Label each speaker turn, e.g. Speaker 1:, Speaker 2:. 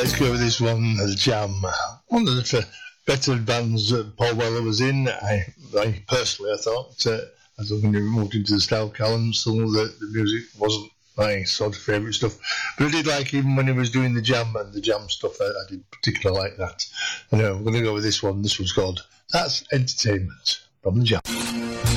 Speaker 1: Let's go with this one, The Jam. One of the better bands that Paul Weller was in. I personally, I thought, as when he moved into the style Callum, some of the music wasn't my sort of favourite stuff. But I did like him when he was doing the Jam and the Jam stuff. I did particularly like that. Anyway, I'm going to go with this one. This one's called That's Entertainment from The Jam.